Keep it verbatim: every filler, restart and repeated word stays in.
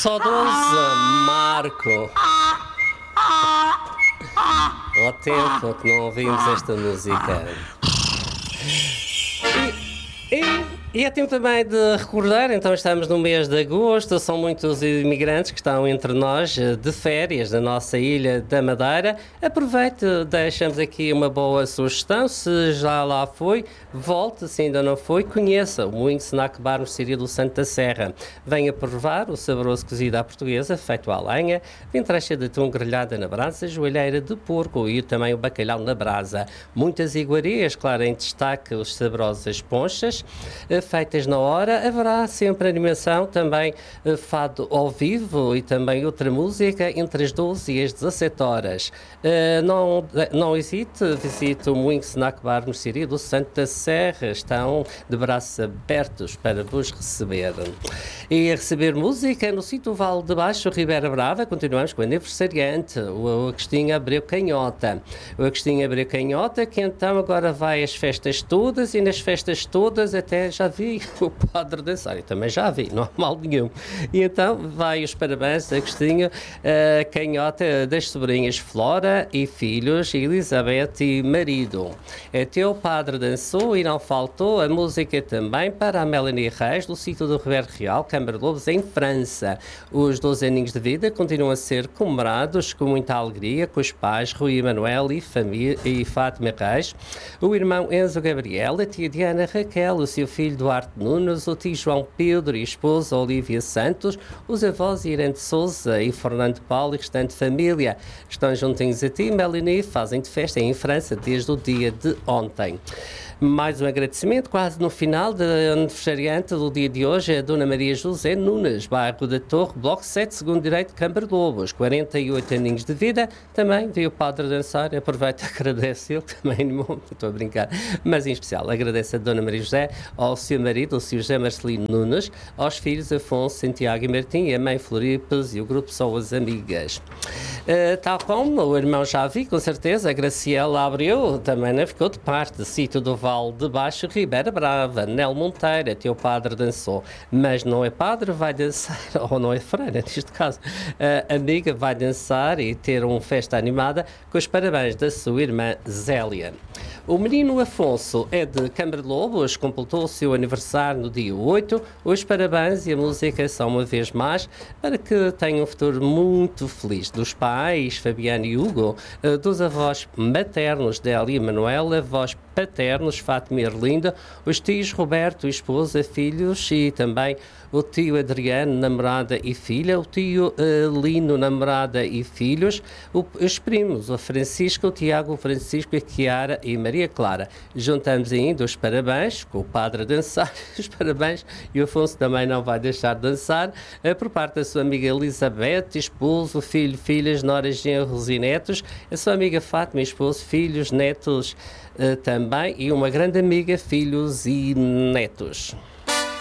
saudoso Marco. Há tempo que não ouvimos esta música. E, e, e é tempo também de recordar, então estamos no mês de agosto, são muitos imigrantes que estão entre nós de férias na nossa ilha da Madeira. Aproveite, deixamos aqui uma boa sugestão, se já lá foi, volte, se ainda não foi, conheça o Moinho Snack Bar no Sírio do Santo da Serra. Venha provar o saboroso cozido à portuguesa, feito à lenha, ventrecha de atum grelhada na brasa, joelheira de porco e também o bacalhau na brasa. Muitas iguarias, claro, em destaque os saborosas ponchas, feitas na hora. Haverá sempre animação, também fado ao vivo e também outra música entre as doze e as dezassete horas. Não, não hesite, visite o Moinho Snack Bar no Sírio do Santo da Serra. Estão de braços abertos para vos receber. E a receber música no sítio Vale de Baixo, Ribeira Brava, continuamos com o aniversariante, o Agostinho Abreu Canhota. O Agostinho Abreu Canhota, que então agora vai às festas todas, e nas festas todas até já vi o padre dançar, eu também já vi, não há mal nenhum. E então vai os parabéns, Agostinho, uh, Canhota, das sobrinhas Flora e filhos, Elizabeth e marido. Até o padre dançou e não faltou a música também para a Melanie Reis, do sítio do Ribeiro Real, Câmara de Lobos, em França. Os doze aninhos de vida continuam a ser comemorados com muita alegria, com os pais Rui Emanuel e, família, e Fátima Reis, o irmão Enzo Gabriel, a tia Diana Raquel, o seu filho Duarte Nunes, o tio João Pedro e a esposa Olívia Santos, os avós Irene de Souza e Fernando Paulo e restante família. Estão juntinhos a ti, Melanie, fazem de festa em França desde o dia de ontem. Mais um agradecimento, quase no final, da aniversariante do dia de hoje, é a Dona Maria José Nunes, bairro da Torre, Bloco sete, segundo direito, Câmara de Lobos, quarenta e oito aninhos de vida. Também veio o padre dançar, aproveito e agradeço ele, também não estou a brincar, mas em especial agradeço a Dona Maria José, ao seu marido, o seu José Marcelino Nunes, aos filhos Afonso, Santiago e Martim, e a mãe Floripes e o grupo São as Amigas. Uh, tal como o irmão já vi, com certeza, a Graciela Abreu também não ficou de parte, sítio do Vale de Baixo, Ribeira Brava, Nel Monteira, teu padre dançou, mas não é padre, vai dançar, ou não é freira, neste caso, a amiga vai dançar e ter uma festa animada com os parabéns da sua irmã Zélia. O menino Afonso é de Câmara de Lobos, completou o seu aniversário no dia oito. Os parabéns e a música são uma vez mais para que tenha um futuro muito feliz. Dos pais, Fabiano e Hugo, dos avós maternos, Délia e Manuela, avós paternos, Fátima e Erlinda, os tios Roberto e esposa, filhos e também o tio Adriano, namorada e filha, o tio uh, Lino, namorada e filhos, o, os primos, o Francisco, o Tiago, o Francisco, a Chiara e Maria Clara. Juntamos ainda os parabéns, com o padre a dançar, os parabéns, e o Afonso também não vai deixar de dançar, uh, por parte da sua amiga Elizabeth, esposo, filho, filhas, noras, genros e netos, a sua amiga Fátima, esposo, filhos, netos uh, também, e uma grande amiga, filhos e netos.